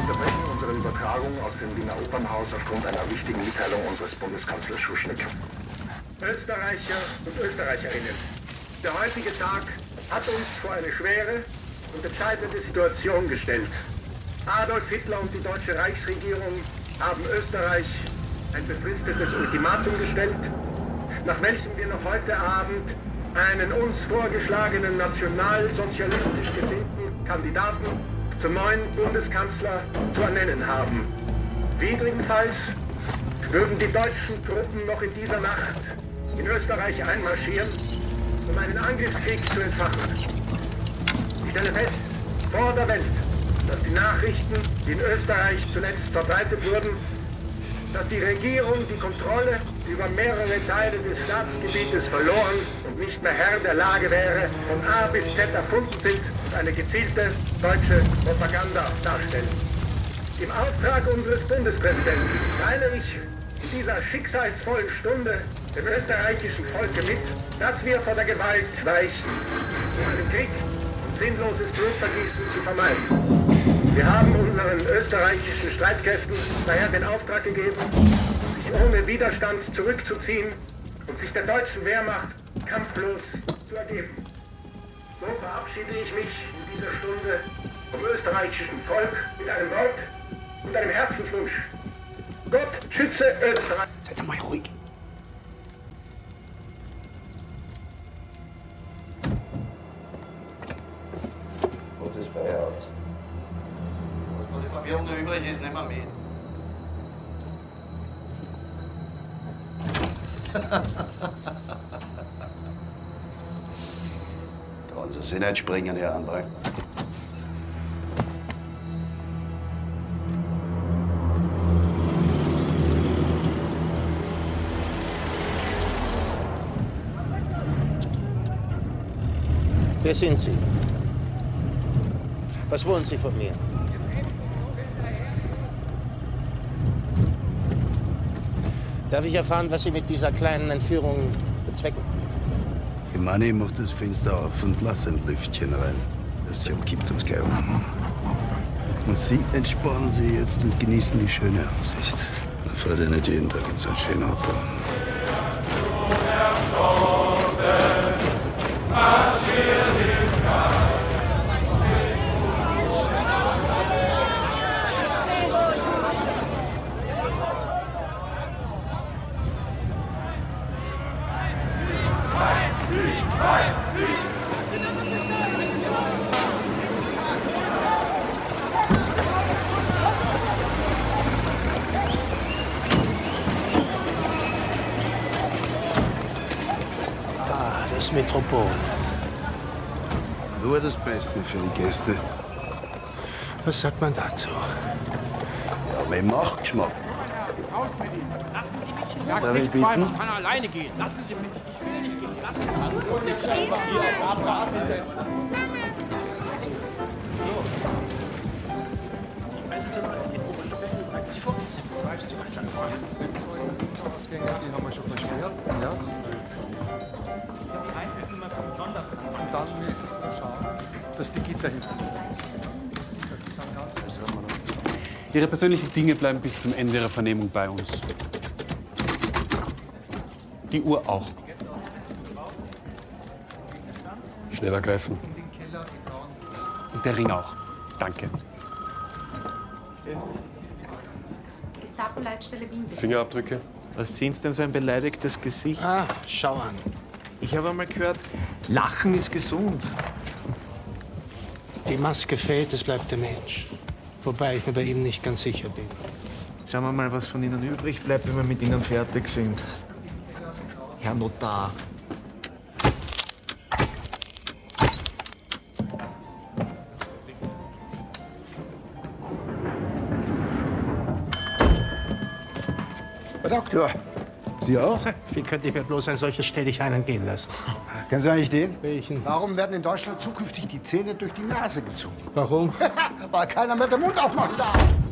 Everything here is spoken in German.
unterbrechen unsere Übertragung aus dem Wiener Opernhaus aufgrund einer wichtigen Mitteilung unseres Bundeskanzlers Schuschnigg. Österreicher und Österreicherinnen, der heutige Tag hat uns vor eine schwere und entscheidende Situation gestellt. Adolf Hitler und die deutsche Reichsregierung haben Österreich ein befristetes Ultimatum gestellt, nach welchem wir noch heute Abend einen uns vorgeschlagenen nationalsozialistisch gesinnten Kandidaten zum neuen Bundeskanzler zu ernennen haben. Widrigenfalls würden die deutschen Truppen noch in dieser Nacht in Österreich einmarschieren, um einen Angriffskrieg zu entfachen. Ich stelle fest, vor der Welt, dass die Nachrichten, die in Österreich zuletzt verbreitet wurden, dass die Regierung die Kontrolle über mehrere Teile des Staatsgebietes verloren und nicht mehr Herr der Lage wäre, von A bis Z erfunden sind und eine gezielte deutsche Propaganda darstellen. Im Auftrag unseres Bundespräsidenten teile ich in dieser schicksalsvollen Stunde dem österreichischen Volke mit, dass wir vor der Gewalt weichen, um einen Krieg und sinnloses Blutvergießen zu vermeiden. Wir haben unseren österreichischen Streitkräften daher den Auftrag gegeben, sich ohne Widerstand zurückzuziehen und sich der deutschen Wehrmacht kampflos zu ergeben. So verabschiede ich mich in dieser Stunde vom österreichischen Volk mit einem Wort und einem Herzenswunsch. Gott schütze Österreich. Seid mal ruhig. Gutes Feierabend. Was von der Verwirrung da übrig ist, nehmen wir mit. Trauen Sie sich nicht springen, Herr André. Wer sind Sie? Was wollen Sie von mir? Darf ich erfahren, was Sie mit dieser kleinen Entführung bezwecken? Imani macht das Fenster auf und lass ein Lüftchen rein. Das Seil gibt uns gleich um. Und Sie entspannen sich jetzt und genießen die schöne Aussicht. Man fährt ja nicht jeden Tag in so ein schönes Auto. Das Metropol. Nur das Beste für die Gäste. Was sagt man dazu? Ja, mit Machtgeschmack. Raus mit ihm! Lassen Sie mich! Ich sag's Darf nicht ich bitten? zweimal, ich kann alleine gehen. Lassen Sie mich! Ich will nicht gehen. Lassen Sie mich! Und nicht einfach hier auf die Straße setzen. Sie vor. Die haben wir schon versperrt. Ja. Die Einzelzimmer vom Sonderplan. Und dann müssen wir schauen, dass die Gitter hinten sind. Das sind ganz Ihre persönlichen Dinge bleiben bis zum Ende Ihrer Vernehmung bei uns. Die Uhr auch. Schneller greifen. in den Keller im blauen Westen. Und der Ring auch. Danke. Gestapo-Leitstelle Wien. Fingerabdrücke. Was ziehen Sie denn so ein beleidigtes Gesicht? Ah, schau an. Ich habe einmal gehört, Lachen ist gesund. Die Maske fällt, es bleibt der Mensch. Wobei ich mir bei Ihnen nicht ganz sicher bin. Schauen wir mal, was von Ihnen übrig bleibt, wenn wir mit Ihnen fertig sind. Herr Notar. Herr Doktor, Sie auch? Wie könnte ich mir bloß ein solches Stelldichein gehen lassen? Kennen Sie eigentlich den? Welchen? Warum werden in Deutschland zukünftig die Zähne durch die Nase gezogen? Warum? Weil keiner mehr den Mund aufmachen darf.